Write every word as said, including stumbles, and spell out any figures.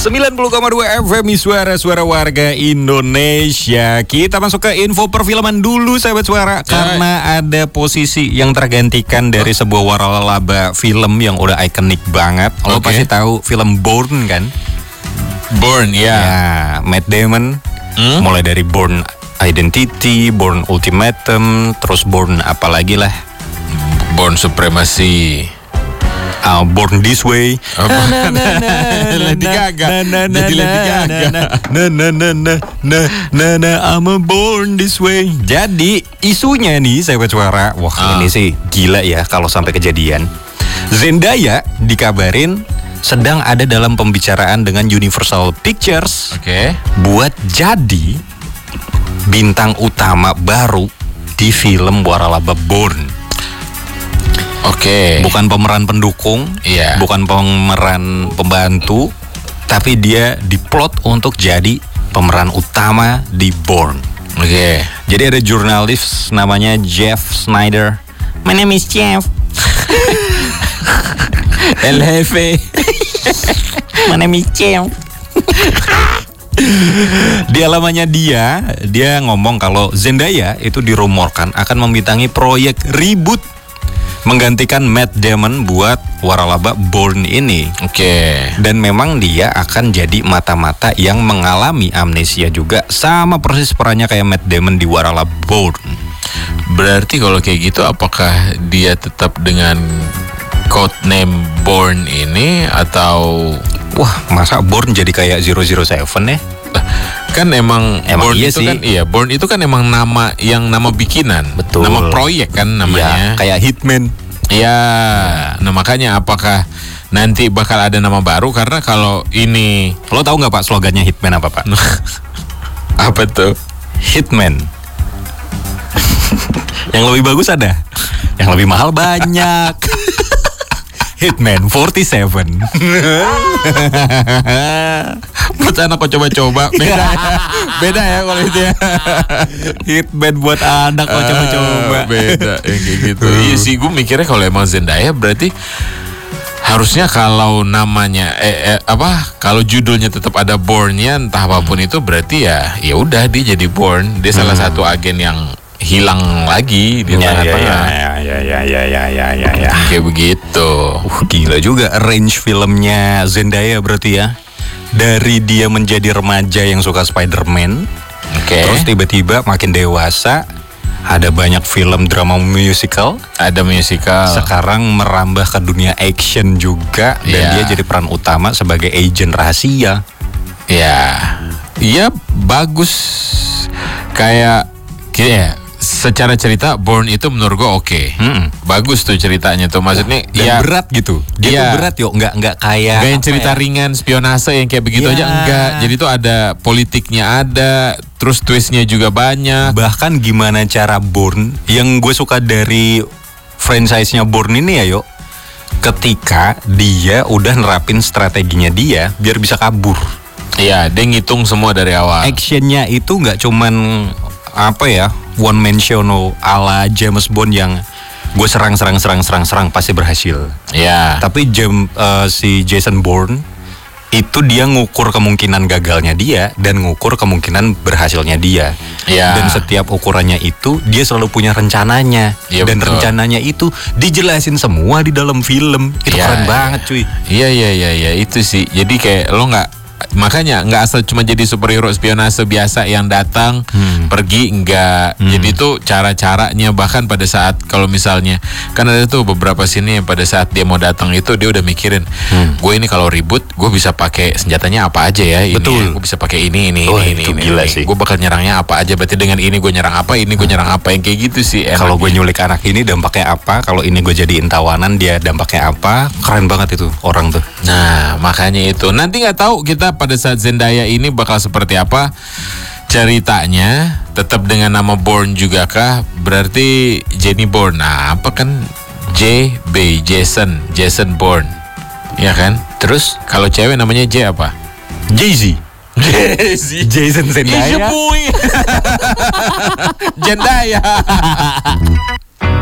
sembilan puluh koma dua F M Suara-suara warga Indonesia. Kita masuk ke info perfilman dulu sahabat suara, karena ada posisi yang tergantikan dari sebuah waralaba film yang udah ikonik banget. Lo Oke. pasti tahu film Bourne kan? Bourne, ya. Ya, Matt Damon. Hmm? Mulai dari Bourne Identity, Bourne Ultimatum, terus Bourne apalagi lah. Bourne Supremacy. Uh, Born This Way. Apa? Lady Gaga. Jadi Lady Gaga. Na na na na na na na I'm a born this way. Jadi isunya nih sahabat suara, wah Ah. ini sih gila ya kalau sampai kejadian. Zendaya dikabarin sedang ada dalam pembicaraan dengan Universal Pictures Oke. buat jadi bintang utama baru di film waralaba Bourne. Oke. Bukan pemeran pendukung, Iya. bukan pemeran pembantu, tapi dia diplot untuk jadi pemeran utama di Bourne. Oke. Jadi ada jurnalis namanya Jeff Snyder. My name is Jeff. El Jefe. My name is Jeff. Di alamannya dia, dia ngomong kalau Zendaya itu dirumorkan akan membintangi proyek reboot menggantikan Matt Damon buat waralaba Bourne ini. Oke. Dan memang dia akan jadi mata-mata yang mengalami amnesia juga, sama persis perannya kayak Matt Damon di waralaba Bourne. Berarti kalau kayak gitu, apakah dia tetap dengan codename Bourne ini atau Wah, masa Bourne jadi kayak zero zero seven ya? kan emang, Emang Bourne iya itu sih. kan iya Bourne itu kan emang nama yang nama bikinan, Betul. nama proyek kan Ya, namanya. kayak Hitman. Iya, nah makanya apakah nanti bakal ada nama baru, karena kalau ini Lo tahu nggak Pak slogannya Hitman apa Pak? apa tuh? Hitman. Yang lebih bagus ada, yang lebih mahal banyak. Hitman forty-seven. Buat anak kok coba-coba beda ya. Beda ya kalau itu ya. Hitman buat anak kok coba-coba. Ah, beda yang kayak gitu. Iya sih, gue mikirnya kalau emang Zendaya berarti harusnya kalau namanya eh, eh, apa kalau judulnya tetap ada Bourne-nya entah apapun itu, berarti ya ya udah dia jadi Bourne. Dia salah satu agen yang hilang lagi di Ya, ya, tengah-tengah. ya, ya, ya, ya, ya, ya, ya, ya. Kayak begitu. Uh, gila juga range filmnya Zendaya berarti ya. Dari dia menjadi remaja yang suka Spider-Man, Oke. terus tiba-tiba makin dewasa, ada banyak film drama musical. Ada musical. Sekarang merambah ke dunia action juga, dan Iya. dia jadi peran utama sebagai agen rahasia. Ya, iya bagus. Kayak kayak secara cerita Bourne itu menurut gue oke. Mm-mm. Bagus tuh ceritanya tuh. Maksudnya Dan ya berat gitu. Dia Iya. tuh berat yuk, nggak nggak kayak Gak yang apa cerita ya? ringan spionase yang kayak begitu Iya. aja enggak. Jadi tuh ada politiknya ada, terus twistnya juga banyak. Bahkan gimana cara Bourne, yang gue suka dari franchise-nya Bourne ini ya yuk, ketika dia udah nerapin strateginya dia biar bisa kabur. Iya, dia ngitung semua dari awal. Actionnya itu nggak cuman apa ya, one man show no ala James Bond yang gue serang serang serang serang serang pasti berhasil. Iya. Tapi Jam, eh, si Jason Bourne itu dia ngukur kemungkinan gagalnya dia dan ngukur kemungkinan berhasilnya dia. Iya. Dan setiap ukurannya itu dia selalu punya rencananya. Iya, Dan betul. rencananya itu dijelasin semua di dalam film. Itu Iya, keren iya. banget cuy. Iya iya iya iya itu sih. Jadi kayak lo nggak, makanya nggak asal cuma jadi superhero spionase biasa yang datang Hmm. pergi, enggak. Jadi tuh cara-caranya, bahkan pada saat kalau misalnya kan ada tuh beberapa sini yang pada saat dia mau datang itu dia udah mikirin, gue ini kalau ribut gue bisa pakai senjatanya apa aja ya. Ini Betul. ya, gue bisa pakai ini ini Oh, ini itu ini. gila ini. sih. Gue bakal nyerangnya apa aja. Berarti dengan ini gue nyerang apa, ini gue nyerang apa, yang kayak gitu sih. Kalau gue enaknya. nyulik anak ini dampaknya apa? Kalau ini gue jadiin tawanan dia dampaknya apa? Keren banget itu orang tuh. Nah, makanya itu. Nanti nggak tahu kita pada saat Zendaya ini bakal seperti apa ceritanya. Tetap dengan nama Bourne juga kah? Berarti Jenny Bourne. Nah, apa kan J B Jason Jason Bourne. Ya kan? Terus kalau cewek namanya J apa? Jay-Z. Jay-Z. Jason Zendaya. Zendaya.